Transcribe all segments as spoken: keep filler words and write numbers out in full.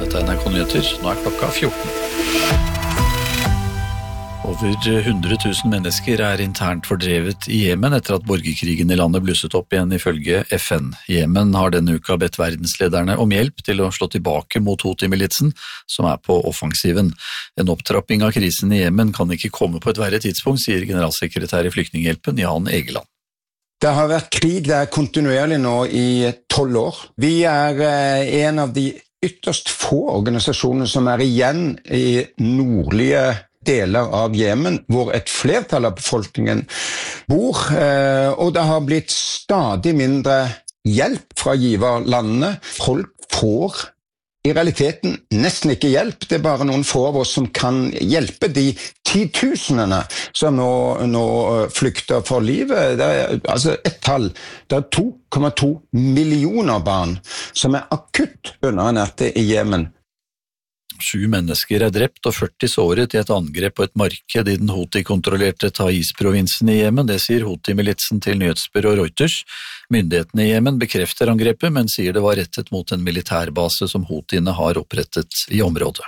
Dette er N R K Nyheter, nå er klokka fjorten. Over hundre tusen mennesker er internt fordrevet i Jemen etter at borgerkrigen i landet blusset opp igjen ifølge F N. Jemen har denne uka bedt verdenslederne om hjelp til å slå tilbake mot Houthi-militsen, som er på offensiven. En opptrapping av krisen i Jemen kan ikke komme på et verre tidspunkt, sier generalsekretær i Flyktninghjelpen Jan Egeland. Det har vært krig der kontinuerlig nå i tolv år. Vi er en av de ytterst få organisasjoner som er igjen i nordlige deler av Jemen, hvor et flertall av befolkningen bor, og det har blitt stadig mindre hjelp fra giverlandene. Folk får i realiteten nesten ikke hjelp, det er bare noen få av oss som kan hjelpe de titusenene som nå, nå flykter for livet. Det er altså et tall, det er to komma to millioner barn som er akutt underernærte i Jemen. Sju mennesker er drept og førti såret i et angrep på et marked i den Houthi-kontrollerte Taiz-provinsen i Jemen, det sier Houthi-militsen til nyhetsbyrå Reuters. Myndighetene i Jemen bekrefter angrepet, men sier det var rettet mot en militærbase som Houthiene har opprettet i området.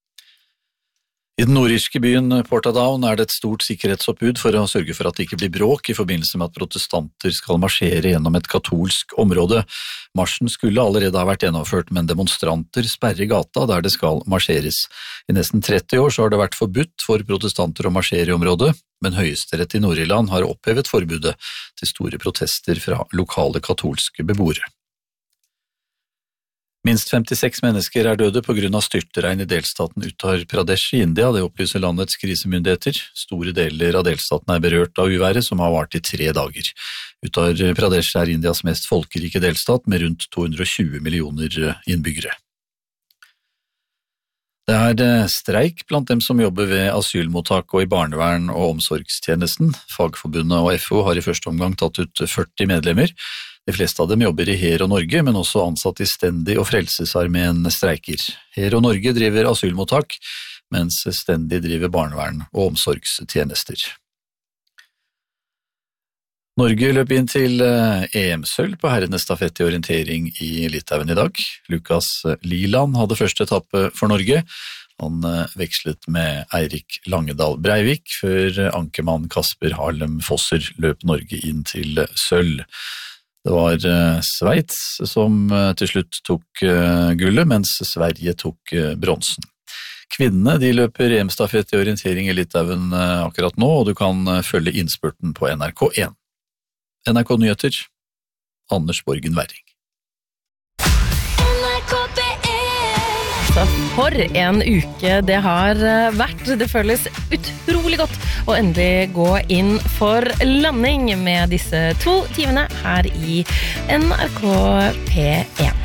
I den nordirske byen Portadown er det et stort sikkerhetsoppbud for å sørge for at det ikke blir bråk i forbindelse med at protestanter skal marsjere gjennom et katolsk område. Marsjen skulle allerede ha vært gjennomført, men demonstranter sperrer gata der det skal marsjeres. I nesten tretti år så har det vært forbudt for protestanter å marsjere i området, men Høyesterett i Nord-Irland har opphevet forbudet til store protester fra lokale katolske beboere. Minst femtiseks mennesker er døde på grunn av styrtregn i delstaten Uttar Pradesh i India, det opplyser landets krisemyndigheter. Store deler av delstaten er berørt av uværet, som har vart i tre dager. Uttar Pradesh er Indias mest folkerike delstat, med rundt to hundre og tjue millioner innbyggere. Det er streik blant dem som jobber ved asylmottak og i barnevern- og omsorgstjenesten. Fagforbundet og F O har i første omgang tatt ut førti medlemmer. De fleste av dem jobber i Her og Norge, men også ansatt i Stendi og Frelsesarmeen streiker. Her og Norge driver asylmottak, mens Stendi driver barnevern og omsorgstjenester. Norge løp inn til E M-sølv på herrenes stafett i orientering i Litauen i dag. Lukas Liland hadde første etappe for Norge. Han vekslet med Eirik Langedal Breivik, før ankermann Kasper Harlem Fosser løp Norge inn til sølv. Det var Sveits som til slutt tok gullet, mens Sverige tok bronsen. Kvinnene de løper E M-stafett i orientering i Litauen akkurat nå, og du kan følge innspurten på N R K én. N R K Nyheter, Anders Borgen Werring. For en uke det har vært. Det føles utrolig godt å endelig gå inn for landing med disse to timene her i N R K P én.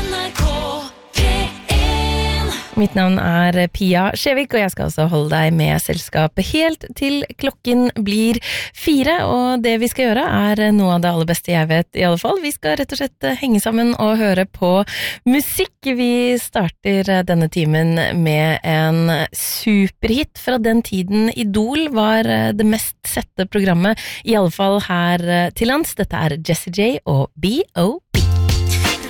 Mitt navn er Pia Skjevik, og jeg skal også holde deg med selskap helt til klokken blir fire, og det vi skal gjøre er noe av det aller beste jeg vet i alle fall. Vi skal rett og slett henge sammen og høre på musikk. Vi starter denne timen med en superhit fra den tiden Idol var det mest sette programmet, i alle fall her til lands. Dette er Jessie J og B O B